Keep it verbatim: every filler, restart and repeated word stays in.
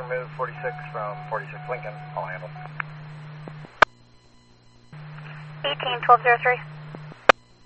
move forty-six from forty-six Lincoln. I'll handle. eighteen twelve zero three.